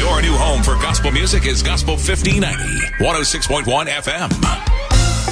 Your new home for gospel music is Gospel 1590, 106.1 FM.